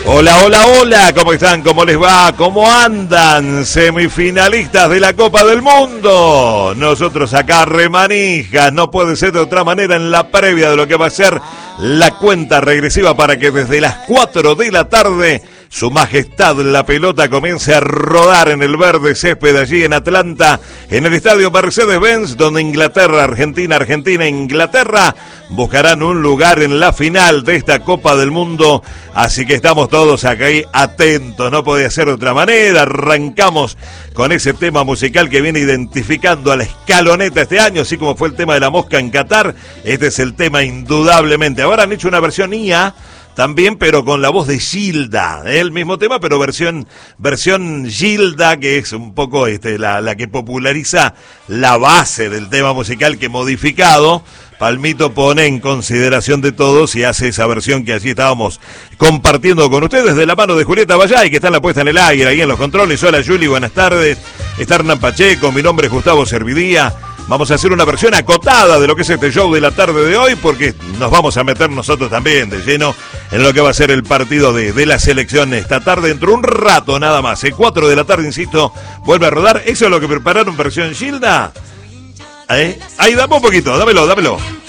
Hola, hola, hola, ¿cómo están? ¿Cómo les va? ¿Cómo andan? Semifinalistas de la Copa del Mundo. Nosotros acá remanijas, no puede ser de otra manera en la previa de lo que va a ser la cuenta regresiva para que desde las 4 de la tarde su majestad la pelota comience a rodar en el verde césped allí en Atlanta, en el estadio Mercedes-Benz, donde Inglaterra, Argentina, Inglaterra buscarán un lugar en la final de esta Copa del Mundo. Así que estamos todos acá atentos, no podía ser de otra manera. Arrancamos con ese tema musical que viene identificando a la escaloneta este año, así como fue el tema de la mosca en Qatar. Este es el tema indudablemente. Ahora han hecho una versión IA también, pero con la voz de Gilda, el mismo tema, pero versión Gilda, que es un poco la que populariza la base del tema musical, que modificado Palmito pone en consideración de todos y hace esa versión que así estábamos compartiendo con ustedes de la mano de Julieta Bayay, que está en la puesta en el aire, ahí en los controles. Hola Juli, buenas tardes. Está Hernán Pacheco, mi nombre es Gustavo Servidía. Vamos a hacer una versión acotada de lo que es este show de la tarde de hoy, porque nos vamos a meter nosotros también de lleno en lo que va a ser el partido de la selección esta tarde, dentro de un rato nada más. 4 de la tarde, insisto, vuelve a rodar. ¿Eso es lo que prepararon versión Gilda? Ahí, dame un poquito, dámelo.